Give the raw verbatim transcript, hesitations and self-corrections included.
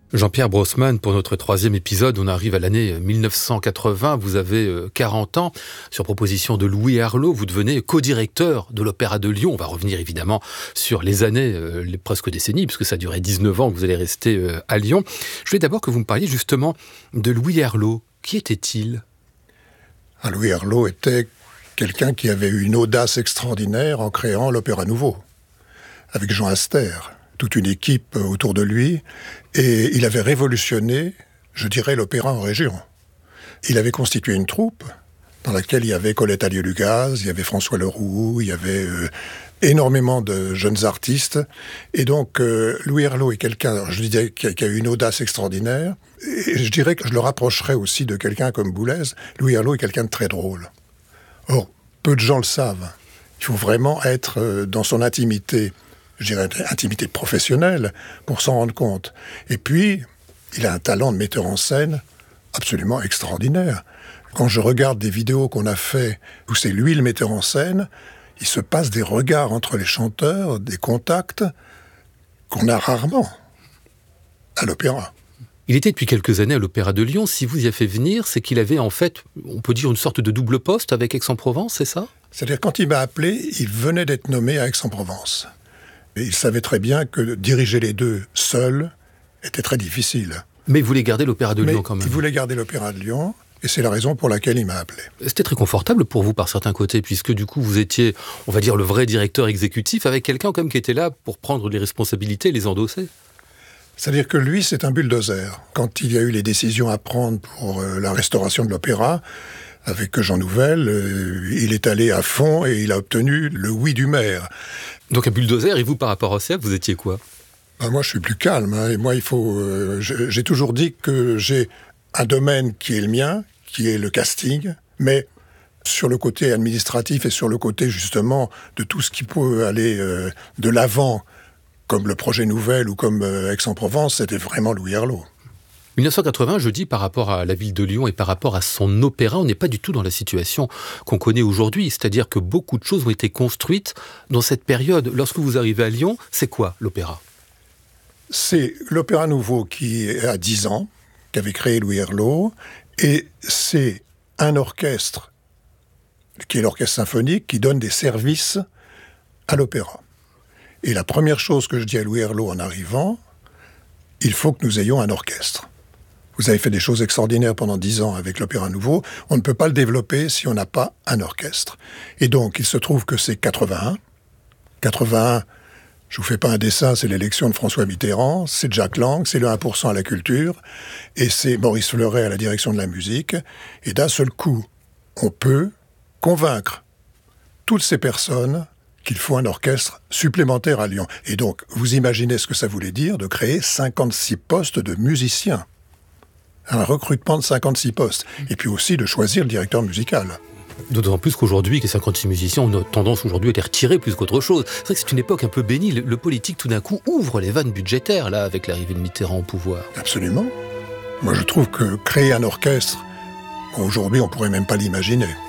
Jean-Pierre Brossman, pour notre troisième épisode, on arrive à l'année mille neuf cent quatre-vingts, vous avez quarante ans. Sur proposition de Louis Herlaut, vous devenez co-directeur de l'Opéra de Lyon. On va revenir évidemment sur les années, euh, les presque décennies, puisque ça a duré dix-neuf ans que vous allez rester euh, à Lyon. Je voulais d'abord que vous me parliez justement de Louis Herlaut. Qui était-il ? Ah, Louis Herlaut était quelqu'un qui avait eu une audace extraordinaire en créant l'Opéra Nouveau, avec Jean Aster, toute une équipe autour de lui, et il avait révolutionné, je dirais, l'opéra en région. Il avait constitué une troupe dans laquelle il y avait Colette Allier-Lugaz, il y avait François Leroux, il y avait euh, énormément de jeunes artistes, et donc euh, Louis Herlaut est quelqu'un, je disais, qui a, qui a eu une audace extraordinaire, et je dirais que je le rapprocherais aussi de quelqu'un comme Boulez. Louis Herlaut est quelqu'un de très drôle. Or, peu de gens le savent. Il faut vraiment être euh, dans son intimité, je dirais intimité professionnelle, pour s'en rendre compte. Et puis, il a un talent de metteur en scène absolument extraordinaire. Quand je regarde des vidéos qu'on a fait, où c'est lui le metteur en scène, il se passe des regards entre les chanteurs, des contacts, qu'on a rarement à l'opéra. Il était depuis quelques années à l'Opéra de Lyon. Si vous y avez fait venir, c'est qu'il avait en fait, on peut dire, une sorte de double poste avec Aix-en-Provence, c'est ça ? C'est-à-dire, quand il m'a appelé, il venait d'être nommé à Aix-en-Provence. Et il savait très bien que diriger les deux seuls était très difficile. Mais il voulait garder l'Opéra de Lyon Mais quand même. Il voulait garder l'Opéra de Lyon, et c'est la raison pour laquelle il m'a appelé. C'était très confortable pour vous par certains côtés, puisque du coup vous étiez, on va dire, le vrai directeur exécutif, avec quelqu'un comme qui était là pour prendre les responsabilités et les endosser. C'est-à-dire que lui, c'est un bulldozer. Quand il y a eu les décisions à prendre pour euh, la restauration de l'opéra, avec Jean Nouvel, euh, il est allé à fond et il a obtenu le oui du maire. Donc un bulldozer, et vous, par rapport à ça, vous étiez quoi ? Ben moi, je suis plus calme. Hein, et moi, il faut. Euh, j'ai toujours dit que j'ai un domaine qui est le mien, qui est le casting, mais sur le côté administratif et sur le côté, justement, de tout ce qui peut aller euh, de l'avant, comme le projet Nouvel ou comme euh, Aix-en-Provence, c'était vraiment Louis Herlaut. mille neuf cent quatre-vingts, je dis, par rapport à la ville de Lyon et par rapport à son opéra, on n'est pas du tout dans la situation qu'on connaît aujourd'hui. C'est-à-dire que beaucoup de choses ont été construites dans cette période. Lorsque vous arrivez à Lyon, c'est quoi l'opéra ? C'est l'Opéra Nouveau qui a dix ans, qu'avait créé Louis Herlaut, et c'est un orchestre, qui est l'orchestre symphonique, qui donne des services à l'opéra. Et la première chose que je dis à Louis Herlaut en arrivant, il faut que nous ayons un orchestre. Vous avez fait des choses extraordinaires pendant dix ans avec l'Opéra Nouveau. On ne peut pas le développer si on n'a pas un orchestre. Et donc, il se trouve que c'est quatre-vingt-un. quatre-vingt-un, je vous fais pas un dessin, c'est l'élection de François Mitterrand, c'est Jack Lang, c'est le un pour cent à la culture, et c'est Maurice Fleuret à la direction de la musique. Et d'un seul coup, on peut convaincre toutes ces personnes qu'il faut un orchestre supplémentaire à Lyon. Et donc, vous imaginez ce que ça voulait dire de créer cinquante-six postes de musiciens. Un recrutement de cinquante-six postes. Et puis aussi de choisir le directeur musical. D'autant plus qu'aujourd'hui, que cinquante-six musiciens ont tendance aujourd'hui à les retirer plus qu'autre chose. C'est vrai que c'est une époque un peu bénie. Le, le politique, tout d'un coup, ouvre les vannes budgétaires, là, avec l'arrivée de Mitterrand au pouvoir. Absolument. Moi, je trouve que créer un orchestre, aujourd'hui, on pourrait même pas l'imaginer.